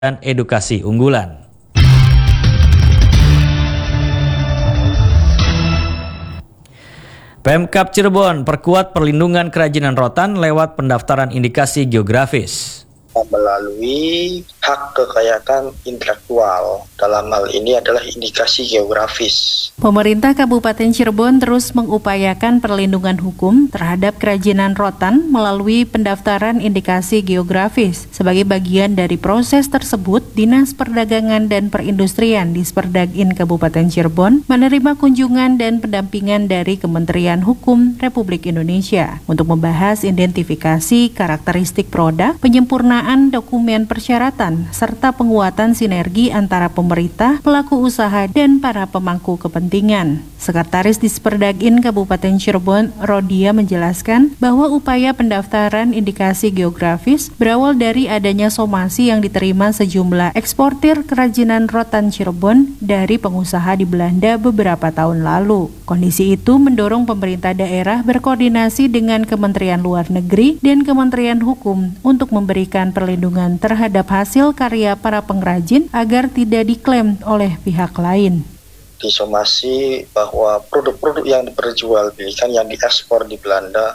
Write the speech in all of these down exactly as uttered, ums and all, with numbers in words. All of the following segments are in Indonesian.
dan edukasi unggulan. Pemkab Cirebon perkuat perlindungan kerajinan rotan lewat pendaftaran indikasi geografis. Melalui hak kekayaan intelektual, dalam hal ini adalah indikasi geografis. Pemerintah Kabupaten Cirebon terus mengupayakan perlindungan hukum terhadap kerajinan rotan melalui pendaftaran indikasi geografis. Sebagai bagian dari proses tersebut, Dinas Perdagangan dan Perindustrian Disperdagin Kabupaten Cirebon menerima kunjungan dan pendampingan dari Kementerian Hukum Republik Indonesia untuk membahas identifikasi karakteristik produk, penyempurnaan dokumen persyaratan, serta penguatan sinergi antara pemerintah, pelaku usaha, dan para pemangku kepentingan. Sekretaris Disperdagin Kabupaten Cirebon, Rodia, menjelaskan bahwa upaya pendaftaran indikasi geografis berawal dari adanya somasi yang diterima sejumlah eksportir kerajinan rotan Cirebon dari pengusaha di Belanda beberapa tahun lalu. Kondisi itu mendorong pemerintah daerah berkoordinasi dengan Kementerian Luar Negeri dan Kementerian Hukum untuk memberikan perlindungan terhadap hasil karya para pengrajin agar tidak diklaim oleh pihak lain. Disomasi bahwa produk-produk yang diperjualbelikan, yang diekspor di Belanda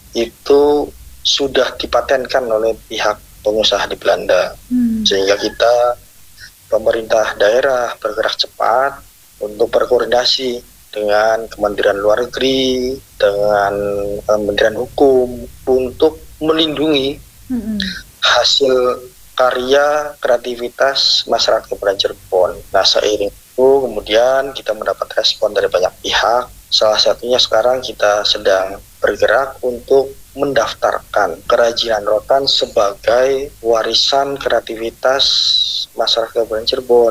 itu sudah dipatenkan oleh pihak pengusaha di Belanda. Hmm. Sehingga kita, pemerintah daerah, bergerak cepat untuk berkoordinasi dengan Kementerian Luar Negeri, dengan Kementerian Hukum untuk melindungi hmm. hasil karya kreativitas masyarakat Kabupaten Cirebon. Nah, seiring itu kemudian kita mendapat respon dari banyak pihak. Salah satunya sekarang kita sedang bergerak untuk mendaftarkan kerajinan rotan sebagai warisan kreativitas masyarakat Kabupaten Cirebon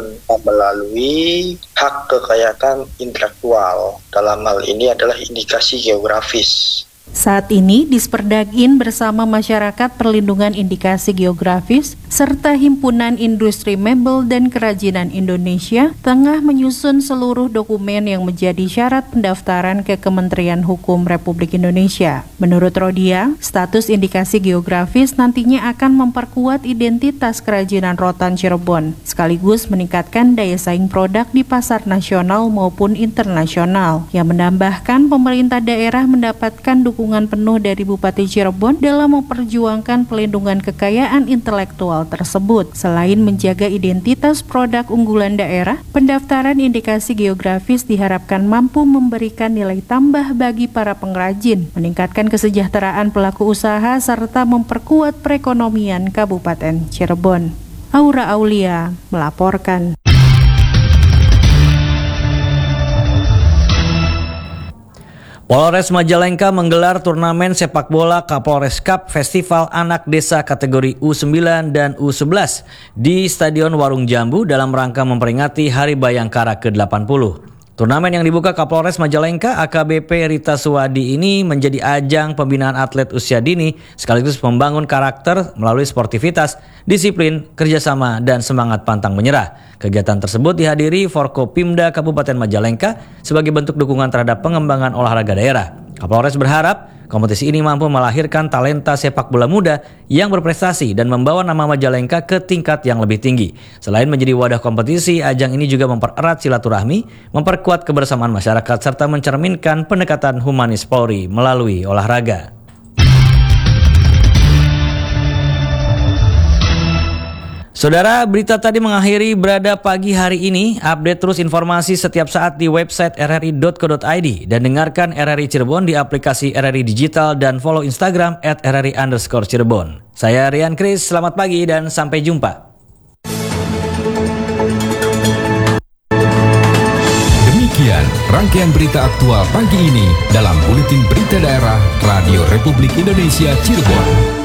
melalui hak kekayaan intelektual. Dalam hal ini adalah indikasi geografis. Saat ini, Disperdagin bersama Masyarakat Perlindungan Indikasi Geografis serta Himpunan Industri Mebel dan Kerajinan Indonesia tengah menyusun seluruh dokumen yang menjadi syarat pendaftaran ke Kementerian Hukum Republik Indonesia. Menurut Rodia, status indikasi geografis nantinya akan memperkuat identitas kerajinan rotan Cirebon, sekaligus meningkatkan daya saing produk di pasar nasional maupun internasional, yang menambahkan pemerintah daerah mendapatkan dukungan dukungan penuh dari Bupati Cirebon dalam memperjuangkan pelindungan kekayaan intelektual tersebut. Selain menjaga identitas produk unggulan daerah, pendaftaran indikasi geografis diharapkan mampu memberikan nilai tambah bagi para pengrajin, meningkatkan kesejahteraan pelaku usaha, serta memperkuat perekonomian Kabupaten Cirebon. Aura Aulia melaporkan. Polres Majalengka menggelar turnamen sepak bola Kapolres Cup Festival Anak Desa kategori U sembilan dan U sebelas di Stadion Warung Jambu dalam rangka memperingati Hari Bayangkara ke delapan puluh. Turnamen yang dibuka Kapolres Majalengka A K B P Rita Suwadi ini menjadi ajang pembinaan atlet usia dini sekaligus membangun karakter melalui sportivitas, disiplin, kerjasama, dan semangat pantang menyerah. Kegiatan tersebut dihadiri Forkopimda Kabupaten Majalengka sebagai bentuk dukungan terhadap pengembangan olahraga daerah. Kapolres berharap kompetisi ini mampu melahirkan talenta sepak bola muda yang berprestasi dan membawa nama Majalengka ke tingkat yang lebih tinggi. Selain menjadi wadah kompetisi, ajang ini juga mempererat silaturahmi, memperkuat kebersamaan masyarakat, serta mencerminkan pendekatan humanis Polri melalui olahraga. Saudara, berita tadi mengakhiri Berada Pagi hari ini. Update terus informasi setiap saat di website r r i dot co dot i d dan dengarkan R R I Cirebon di aplikasi R R I Digital dan follow Instagram at R R I underscore Cirebon. Saya Rian Kris, selamat pagi dan sampai jumpa. Demikian rangkaian berita aktual pagi ini dalam Buletin Berita Daerah Radio Republik Indonesia Cirebon.